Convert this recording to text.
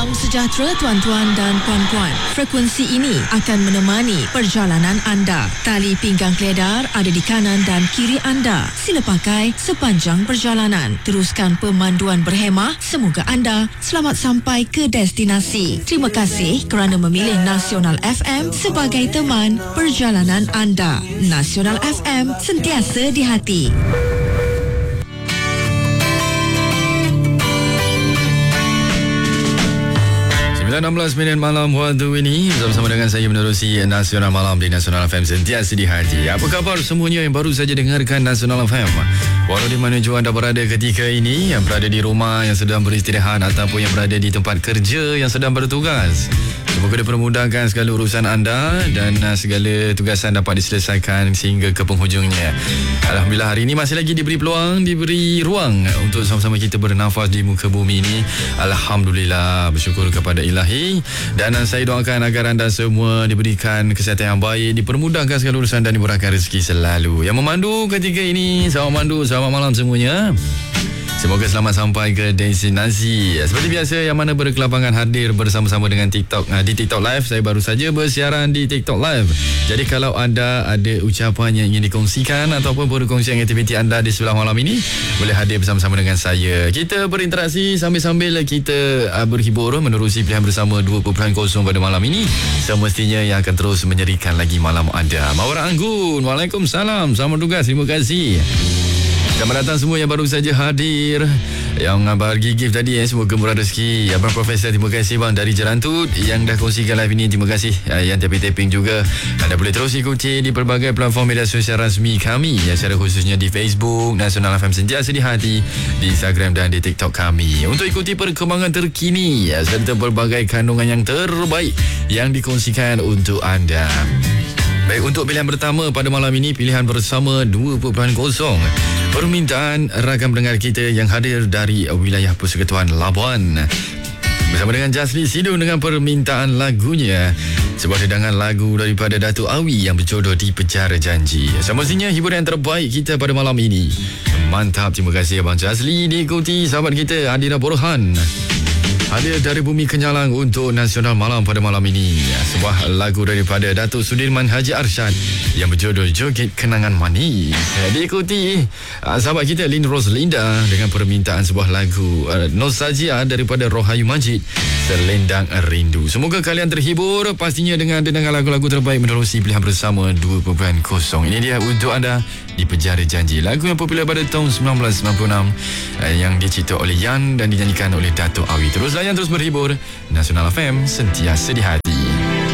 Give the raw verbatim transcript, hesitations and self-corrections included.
Salam sejahtera tuan-tuan dan puan-puan. Frekuensi ini akan menemani perjalanan anda. Tali pinggang keledar ada di kanan dan kiri anda. Sila pakai sepanjang perjalanan. Teruskan pemanduan berhemah. Semoga anda selamat sampai ke destinasi. Terima kasih kerana memilih Nasional F M sebagai teman perjalanan anda. Nasional F M, sentiasa di hati. enam belas minit malam waktu ini bersama dengan saya menerusi Nasional Malam di Nasional F M, sentiasa di hati. Apa khabar semuanya yang baru saja dengarkan Nasional F M? Walau di mana jua anda berada ketika ini, yang berada di rumah, yang sedang beristirahat ataupun yang berada di tempat kerja yang sedang bertugas, semoga dipermudahkan segala urusan anda dan segala tugasan dapat diselesaikan sehingga ke penghujungnya. Alhamdulillah, hari ini masih lagi diberi peluang, diberi ruang untuk sama-sama kita bernafas di muka bumi ini. Alhamdulillah, bersyukur kepada Ilahi, dan saya doakan agar anda semua diberikan kesihatan yang baik, dipermudahkan segala urusan dan dimurahkan rezeki selalu. Yang memandu ketika ini, selamat mandu, selamat malam semuanya. Semoga selamat sampai ke destinasi. Seperti biasa, yang mana berkelapangan hadir bersama-sama dengan TikTok di TikTok Live. Saya baru saja bersiaran di TikTok Live. Jadi kalau anda ada ucapan yang ingin dikongsikan ataupun berkongsian aktiviti anda di sebelah malam ini, boleh hadir bersama-sama dengan saya. Kita berinteraksi sambil-sambil kita berhibur menerusi pilihan bersama dua perpuluhan kosong pada malam ini. Semestinya yang akan terus menyerikan lagi malam anda. Mawar Anggun, Waalaikumsalam. Selamat tugas, terima kasih. Selamat datang semua yang baru saja hadir, yang bagi gift tadi, eh, semoga murah rezeki. Abang Profesor, terima kasih bang dari Jerantut yang dah kongsikan live ini. Terima kasih yang tapping-tapping juga. Anda boleh terus ikuti di pelbagai platform media sosial rasmi kami, ya, secara khususnya di Facebook Nasional F M Sentiasa di Hati, di Instagram dan di TikTok kami, untuk ikuti perkembangan terkini, ya, serta pelbagai kandungan yang terbaik yang dikongsikan untuk anda. Baik, untuk pilihan pertama pada malam ini, pilihan bersama dua perpuluhan kosong. Permintaan rakan pendengar kita yang hadir dari wilayah Persekutuan Labuan, bersama dengan Jasli Sidhu dengan permintaan lagunya, sebuah hidangan lagu daripada Datuk Awi yang berjodoh di Penjara Janji. Semestinya hiburan yang terbaik kita pada malam ini. Mantap, terima kasih Abang Jasli. Diikuti sahabat kita Adira Borhan, hadir dari Bumi Kenyalang untuk Nasional Malam pada malam ini. Sebuah lagu daripada Datuk Sudirman Haji Arsyad yang berjodoh Joget Kenangan Manis. Diikuti uh, sahabat kita Lin Roslinda dengan permintaan sebuah lagu uh, nostalgia daripada Rohayu Majid, Selendang Rindu. Semoga kalian terhibur pastinya dengan dengar lagu-lagu terbaik menerusi pilihan bersama dua perpuluhan kosong. Ini dia untuk anda di Penjara Janji, lagu yang popular pada tahun sembilan belas sembilan puluh enam, uh, yang dicipta oleh Yan dan dinyanyikan oleh Datuk Awi. Terus layan, terus berhibur. Nasional F M, sentiasa di hati.